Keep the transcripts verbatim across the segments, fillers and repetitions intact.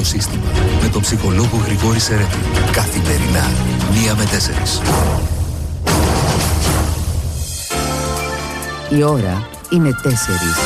σύστημα με τον ψυχολόγο Γρηγόρη Σερέτη. Καθημερινά, μία με τέσσερις. Η ώρα είναι τέσσερις.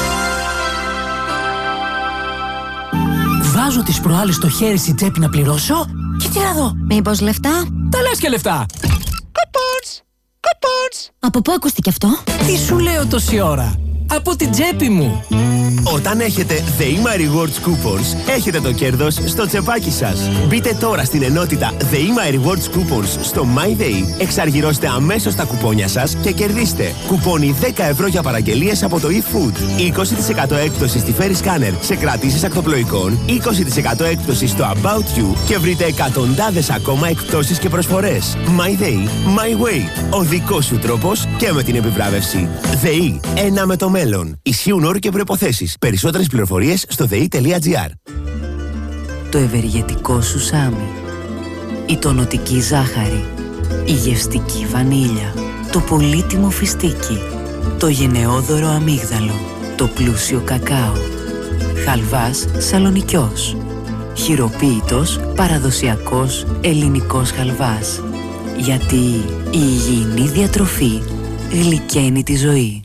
Βάζω τις προάλλες στο χέρι στην τσέπη να πληρώσω και τι να δω. Μήπως λεφτά? Τα λες και λεφτά. Κουπόνς, κουπόνς. Από πού ακούστηκε αυτό? Τι σου λέω τόση ώρα? Από την τσέπη μου. Όταν έχετε ΔΕΗΜΑ Rewards Coupons, έχετε το κέρδος στο τσεπάκι σας. Μπείτε τώρα στην ενότητα ΔΕΗΜΑ Rewards Coupons στο MyDay, εξαργυρώστε αμέσως τα κουπόνια σας και κερδίστε κουπόνι δέκα ευρώ για παραγγελίες από το eFood, είκοσι τοις εκατό έκπτωση στη Ferry Scanner σε κρατήσεις ακτοπλοϊκών, είκοσι τοις εκατό έκπτωση στο About You και βρείτε εκατοντάδες ακόμα εκπτώσεις και προσφορές. MyDay, My Way. Ο δικός σου τρόπος και με την επιβράβευση. ΔΕΗ, ένα με το μέλλον. Ισχύουν όροι και προϋποθέσεις. Περισσότερες πληροφορίες στο δε ι τελεία τζι άρ. Το ευεργετικό σουσάμι, η τονωτική ζάχαρη, η γευστική βανίλια, το πολύτιμο φιστίκι, το γενναιόδωρο αμύγδαλο, το πλούσιο κακάο, χαλβάς σαλονικιός, χειροποίητος παραδοσιακός ελληνικός χαλβάς. Γιατί η υγιεινή διατροφή γλυκαίνει τη ζωή.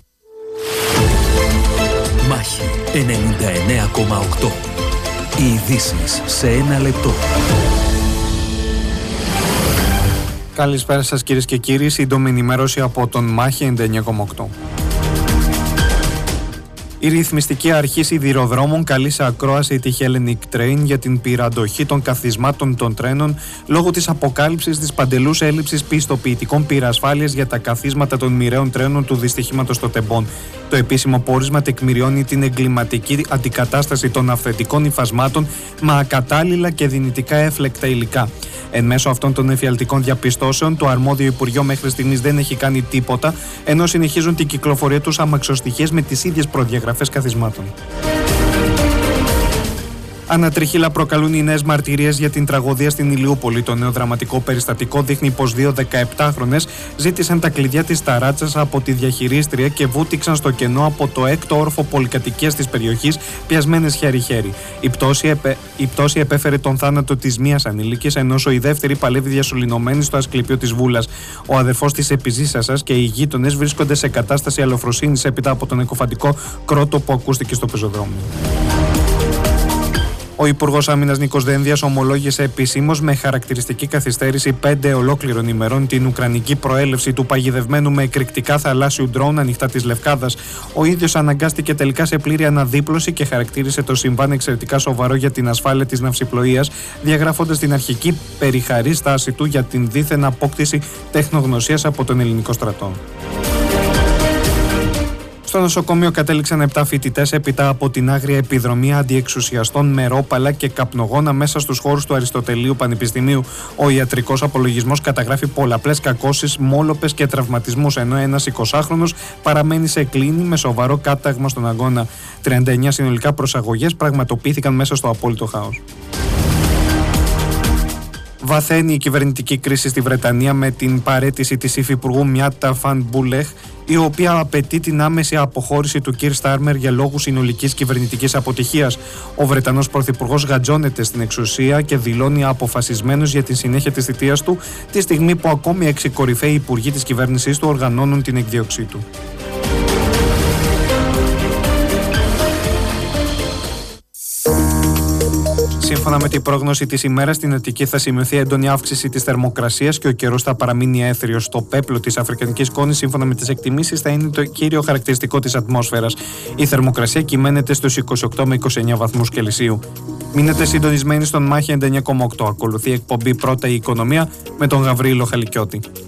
Μάχη ενενήντα εννέα κόμμα οκτώ. Οι ειδήσεις σε ένα λεπτό. Καλησπέρα σας κυρίες και κύριοι, σύντομη ενημέρωση από τον Μάχη ενενήντα εννέα κόμμα οκτώ. Η Ρυθμιστική Αρχή Σιδηροδρόμων καλεί σε ακρόαση τη Hellenic Train για την πυραντοχή των καθισμάτων των τρένων λόγω της αποκάλυψης της παντελούς έλλειψης πιστοποιητικών πυρασφάλειας για τα καθίσματα των μοιραίων τρένων του δυστυχήματος στο Τεμπόν. Το επίσημο πόρισμα τεκμηριώνει την εγκληματική αντικατάσταση των αυθεντικών υφασμάτων με ακατάλληλα και δυνητικά έφλεκτα υλικά. Εν μέσω αυτών των εφιαλτικών διαπιστώσεων, το αρμόδιο Υπουργείο μέχρι στιγμής δεν έχει κάνει τίποτα, ενώ συνεχίζουν την κυκλοφορία τους αμαξοστοιχείες με τις ίδιες προδιαγραφές καθισμάτων. Ανατριχύλα προκαλούν οι νέες μαρτυρίες για την τραγωδία στην Ηλιούπολη. Το νέο δραματικό περιστατικό δείχνει πως δύο δεκαεπτάχρονες ζήτησαν τα κλειδιά της ταράτσας από τη διαχειρίστρια και βούτυξαν στο κενό από το έκτο όροφο πολυκατοικίας της περιοχής, πιασμένες χέρι-χέρι. Η πτώση, επε... η πτώση επέφερε τον θάνατο της μίας ανήλικης, ενώ η δεύτερη παλεύει διασωληνωμένη στο ασκληπείο της Βούλας. Ο αδερφός της επιζήσασας και οι γείτονες βρίσκονται σε κατάσταση αλλοφροσύνης έπειτα από τον εκοφαντικό κρότο που ακούστηκε στο πεζοδρόμιο. Ο Υπουργός Άμυνας Νίκος Δένδιας ομολόγησε επισήμως με χαρακτηριστική καθυστέρηση πέντε ολόκληρων ημερών την ουκρανική προέλευση του παγιδευμένου με εκρηκτικά θαλάσσιου ντρόουν ανοιχτά της Λευκάδας. Ο ίδιος αναγκάστηκε τελικά σε πλήρη αναδίπλωση και χαρακτήρισε το συμβάν εξαιρετικά σοβαρό για την ασφάλεια της ναυσιπλοείας, διαγράφοντας την αρχική περιχαρή στάση του για την δίθεν απόκτηση τεχνογνωσίας από τον ελληνικό στρατό. Στο νοσοκομείο κατέληξαν επτά φοιτητές έπειτα από την άγρια επιδρομή αντιεξουσιαστών με ρόπαλα και καπνογόνα μέσα στους χώρους του Αριστοτελείου Πανεπιστημίου. Ο ιατρικός απολογισμός καταγράφει πολλαπλές κακώσεις, μόλοπες και τραυματισμούς, ενώ ένας εικοσάχρονος παραμένει σε κλίνη με σοβαρό κάταγμα στον αγώνα. τριάντα εννέα συνολικά προσαγωγές πραγματοποιήθηκαν μέσα στο απόλυτο χάος. Βαθαίνει η κυβερνητική κρίση στη Βρετανία με την παραίτηση της υφυπουργού Μιάτα Φαν Μπούλεχ, η οποία απαιτεί την άμεση αποχώρηση του Κιρ Στάρμερ για λόγους συνολικής κυβερνητικής αποτυχίας. Ο Βρετανός πρωθυπουργός γατζώνεται στην εξουσία και δηλώνει αποφασισμένος για τη συνέχεια της θητείας του, τη στιγμή που ακόμη έξι κορυφαίοι υπουργοί της κυβέρνησής του οργανώνουν την εκδίωξή του. Σύμφωνα με την πρόγνωση της ημέρας, στην Αττική θα σημειωθεί έντονη αύξηση της θερμοκρασίας και ο καιρός θα παραμείνει έθριος. Το πέπλο της Αφρικανικής Κόνης, σύμφωνα με τις εκτιμήσεις, θα είναι το κύριο χαρακτηριστικό της ατμόσφαιρας. Η θερμοκρασία κυμαίνεται στους είκοσι οκτώ με είκοσι εννέα βαθμούς Κελσίου. Μείνετε συντονισμένοι στον Μάχη ενενήντα εννέα κόμμα οκτώ. Ακολουθεί εκπομπή Πρώτα η Οικονομία με τον Γαβρίλο Χαλικιώτη.